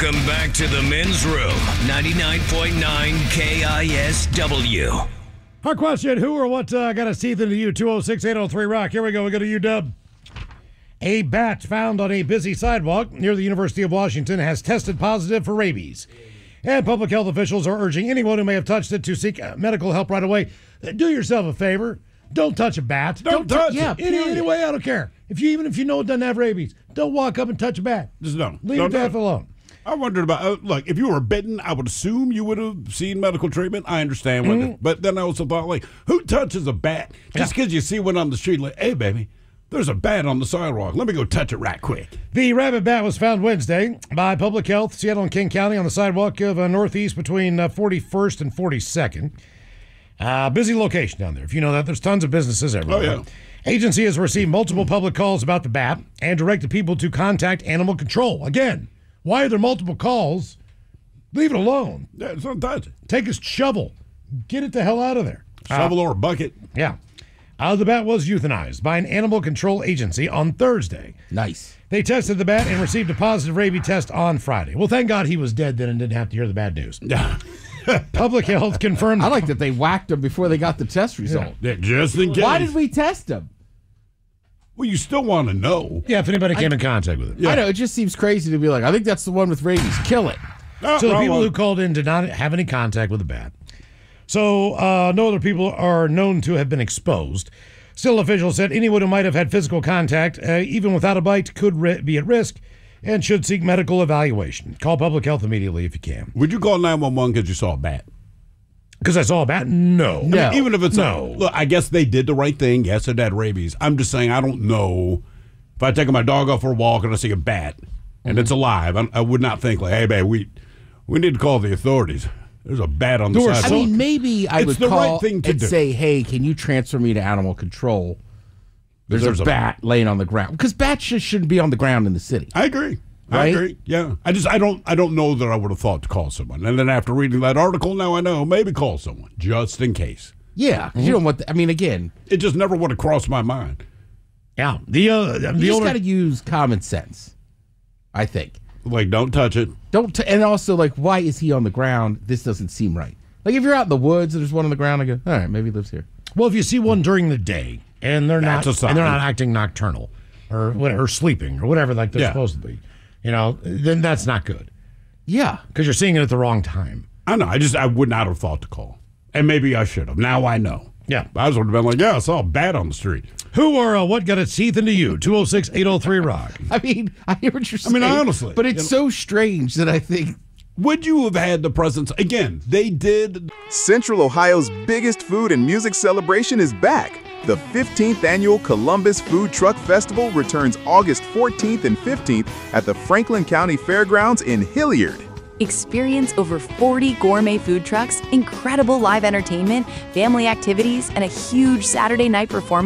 Welcome back to the Men's Room, 99.9 KISW. Our question, who or what got its teeth into you? 206-803-ROCK. Here we go. We go to UW. A bat found on a busy sidewalk near the University of Washington has tested positive for rabies. And public health officials are urging anyone who may have touched it to seek medical help right away. Do yourself a favor. Don't touch a bat. Don't touch it. Anyway, I don't care. Even if you know it doesn't have rabies, don't walk up and touch a bat. Just don't. Leave it death alone. I wondered about, look, if you were bitten, I would assume you would have seen medical treatment. I understand. But then I also thought, like, who touches a bat? Just because you see one on the street, like, hey, baby, there's a bat on the sidewalk. Let me go touch it right quick. The rabbit bat was found Wednesday by Public Health, Seattle and King County, on the sidewalk of Northeast between 41st and 42nd. Busy location down there. If you know that, there's tons of businesses everywhere. Oh, yeah. Agency has received multiple public calls about the bat and directed people to contact animal control. Again, why are there multiple calls? Leave it alone. Yeah, don't touch it. Take a shovel. Get it the hell out of there. Shovel or a bucket. Yeah. The bat was euthanized by an animal control agency on Thursday. Nice. They tested the bat and received a positive rabies test on Friday. Well, thank God he was dead then and didn't have to hear the bad news. Public Health confirmed. I like that they whacked him before they got the test result. Yeah, just in case. Why did we test him? Well, you still want to know. Yeah, if anybody came in contact with it. Yeah. I know, it just seems crazy to be like, I think that's the one with rabies. Kill it. So the people who called in did not have any contact with the bat. So no other people are known to have been exposed. Still, officials said anyone who might have had physical contact, even without a bite, could be at risk and should seek medical evaluation. Call public health immediately if you can. Would you call 911 because you saw a bat? Because I saw a bat? No. I mean, even if it's look, I guess they did the right thing. Yes, it had rabies. I'm just saying I don't know. If I take my dog off for a walk and I see a bat and it's alive, I would not think like, hey, babe, we need to call the authorities. There's a bat on the sidewalk. I mean, maybe I would call right thing to and do. say, hey, can you transfer me to animal control? There's a bat laying on the ground. Because bats just shouldn't be on the ground in the city. I agree. Right? I agree. Yeah. I don't know that I would have thought to call someone. And then after reading that article, now I know maybe call someone just in case. Yeah. You don't want. I mean, again, it just never would have crossed my mind. Yeah. You just got to use common sense, I think. Like, don't touch it. And also, like, why is he on the ground? This doesn't seem right. Like, if you're out in the woods and there's one on the ground, I go, all right, maybe he lives here. Well, if you see one during the day and they're not acting nocturnal or sleeping or whatever like they're supposed to be, then that's not good. Yeah, because you're seeing it at the wrong time. I know. I would not have thought to call, and maybe I should have. Now I know. Yeah, I would have been like, I saw a bat on the street. Who or what got its teeth into you? 206-803-ROCK. I mean, I hear what you're saying. I mean, honestly. But it's so strange that I think... Would you have had the presence... Again, they did... Central Ohio's biggest food and music celebration is back. The 15th annual Columbus Food Truck Festival returns August 14th and 15th at the Franklin County Fairgrounds in Hilliard. Experience over 40 gourmet food trucks, incredible live entertainment, family activities, and a huge Saturday night performance